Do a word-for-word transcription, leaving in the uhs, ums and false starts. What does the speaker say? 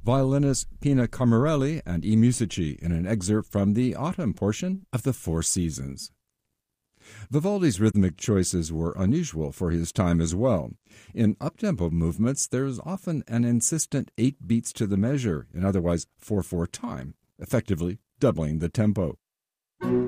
violinist Pina Camarelli and I Musici in an excerpt from the autumn portion of the Four Seasons. Vivaldi's rhythmic choices were unusual for his time as well. In uptempo movements, there's often an insistent eight beats to the measure in otherwise four four time, effectively doubling the tempo.